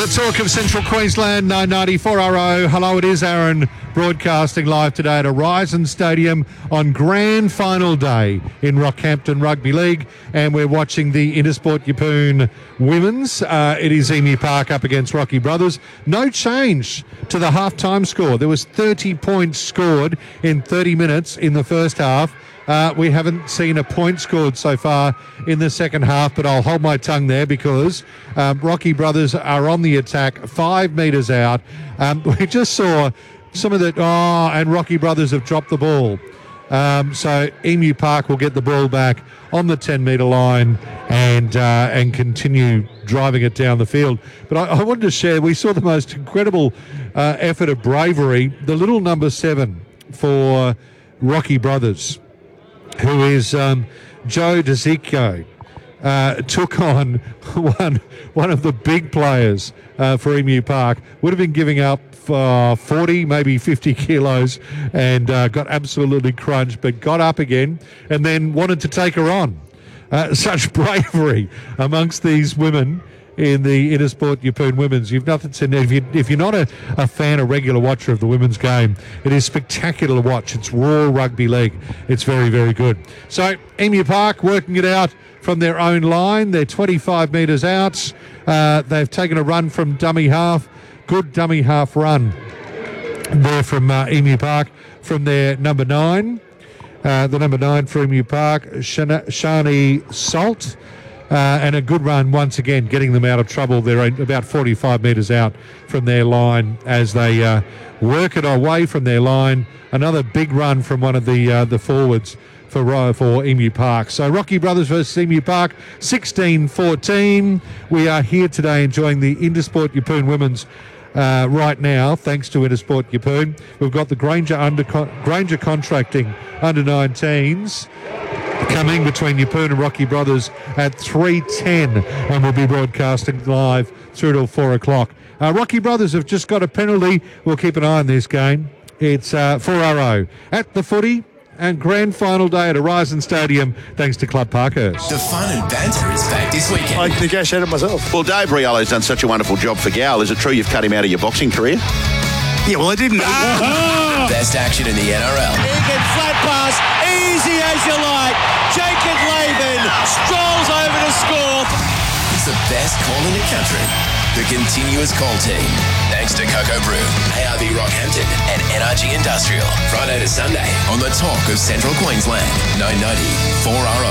The talk of Central Queensland, 994RO. Hello, it is Aaron broadcasting live today at Horizon Stadium on grand final day in Rockhampton Rugby League, and we're watching the Intersport Yeppoon Women's. It is Emu Park up against Rocky Brothers. No change to the half-time score. There was 30 points scored in 30 minutes in the first half. We haven't seen a point scored so far in the second half, but I'll hold my tongue there because Rocky Brothers are on the attack, 5 metres out. We just saw some of the... and Rocky Brothers have dropped the ball. So Emu Park will get the ball back on the 10-metre line and continue driving it down the field. But I wanted to share, we saw the most incredible effort of bravery. The little number 7 for Rocky Brothers, who is Joe DeZico, took on one of the big players for Emu Park. Would have been giving up 40, maybe 50 kilos and got absolutely crunched, but got up again and then wanted to take her on. Such bravery amongst these women in the Intersport Yeppoon Women's. You've nothing to... If you're not a fan, a regular watcher of the women's game, it is spectacular to watch. It's raw rugby league. It's very, very good. So Emu Park working it out from their own line. They're 25 metres out. They've taken a run from dummy half. Good dummy half run there from Emu Park from their number 9. The number 9 for Emu Park, Shani Salt. And a good run once again, getting them out of trouble. They're about 45 metres out from their line as they work it away from their line. Another big run from one of the forwards for Emu Park. So Rocky Brothers versus Emu Park, 16-14. We are here today enjoying the Intersport Yeppoon Women's right now, thanks to Intersport Yeppoon. We've got the Granger Contracting under-19s coming between Yeppoon and Rocky Brothers at 3:10, and we'll be broadcasting live through till 4 o'clock. Rocky Brothers have just got a penalty. We'll keep an eye on this game. It's 4-0 at the footy and grand final day at Horizon Stadium, thanks to Club Parkhurst. The fun and banter is back this weekend. I negotiated myself. Well, Dave Riolo's done such a wonderful job for Gal. Is it true you've cut him out of your boxing career? Yeah, well, I didn't. Best action in the NRL. Egan flat pass, easy as you like. Jacob Laban strolls over to score. It's the best call in the country. The continuous call team. Thanks to Cocoa Brew, ARB Rockhampton and NRG Industrial. Friday to Sunday on the talk of Central Queensland. 990 4RO.